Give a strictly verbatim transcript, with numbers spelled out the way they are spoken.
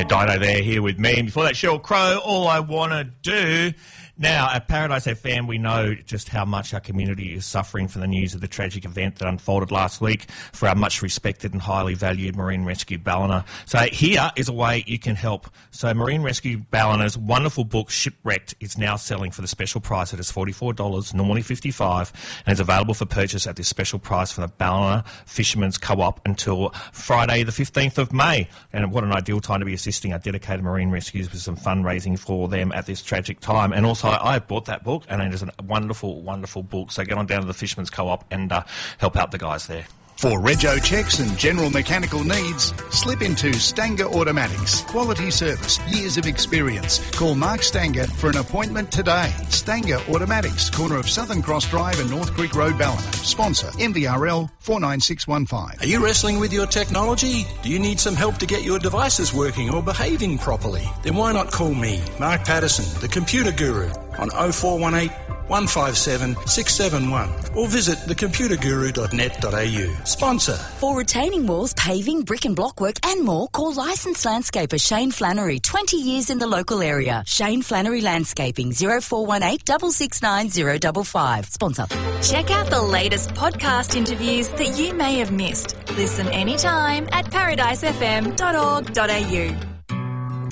Yeah, Dino there, here with me. And before that, Sheryl Crow, All I Wanna Do. Now, at Paradise F M, we know just how much our community is suffering from the news of the tragic event that unfolded last week for our much respected and highly valued Marine Rescue Ballina. So here is a way you can help. So Marine Rescue Ballina's wonderful book, Shipwrecked, is now selling for the special price. It is forty-four dollars, normally fifty-five dollars, and is available for purchase at this special price from the Ballina Fishermen's Co-op until Friday the fifteenth of May. And what an ideal time to be assisting our dedicated marine rescues with some fundraising for them at this tragic time. And also, I bought that book, and it is a wonderful, wonderful book. So get on down to the Fisherman's Co-op and uh, help out the guys there. For rego checks and general mechanical needs, slip into Stanger Automatics. Quality service, years of experience. Call Mark Stanger for an appointment today. Stanger Automatics, corner of Southern Cross Drive and North Creek Road, Ballina. Sponsor M V R L four nine six one five. Are you wrestling with your technology? Do you need some help to get your devices working or behaving properly? Then why not call me, Mark Patterson, the computer guru, on oh four one eight, one five seven, six seven one, or visit the computer guru dot net dot a u. Sponsor. For retaining walls, paving, brick and block work and more, call licensed landscaper Shane Flannery, twenty years in the local area. Shane Flannery Landscaping, oh four one eight, six six nine, oh five five. Sponsor. Check out the latest podcast interviews that you may have missed. Listen anytime at paradise f m dot org dot a u.